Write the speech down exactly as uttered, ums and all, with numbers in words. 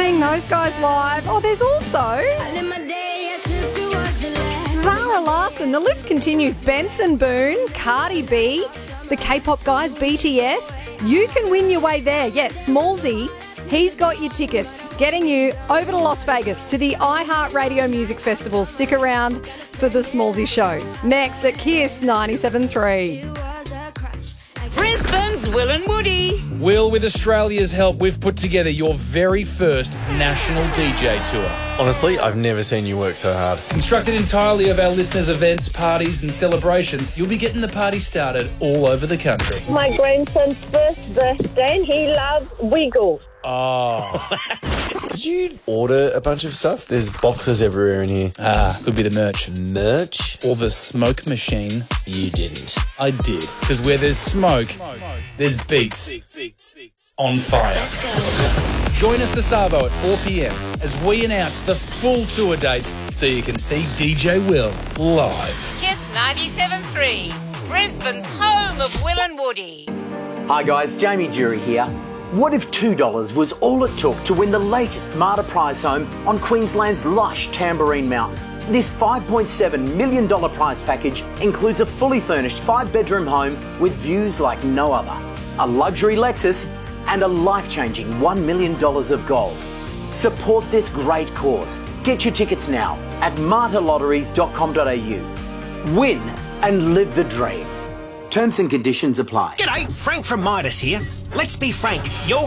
seeing those guys live. Oh, there's also Zara Larsson. The list continues. Benson Boone, Cardi B, the K-pop guys, B T S. You can win your way there. Yes, Smallsy, he's got your tickets, getting you over to Las Vegas to the iHeartRadio Music Festival. Stick around for the Smallsy show. Next at Kiss ninety-seven point three. Brisbane's Will and Woody. Will, with Australia's help, we've put together your very first national D J tour. Honestly, I've never seen you work so hard. Constructed entirely of our listeners' events, parties and celebrations, you'll be getting the party started all over the country. My grandson's first birthday and he loves Wiggles. Oh. Did you order a bunch of stuff? There's boxes everywhere in here. Ah, could be the merch. Merch? Or the smoke machine. You didn't. I did. Because where there's smoke, there's beats. On fire. Join us this Arvo at four p.m. as we announce the full tour dates so you can see D J Will live. Kiss ninety-seven point three. Brisbane's home of Will and Woody. Hi guys, Jamie Jury here. What if two dollars was all it took to win the latest Marta prize home on Queensland's lush Tamborine Mountain? This five point seven million dollars prize package includes a fully furnished five-bedroom home with views like no other, a luxury Lexus, and a life-changing one million dollars of gold. Support this great cause. Get your tickets now at marta lotteries dot com dot a u. Win and live the dream. Terms and conditions apply. G'day, Frank from Midas here. Let's be frank, you're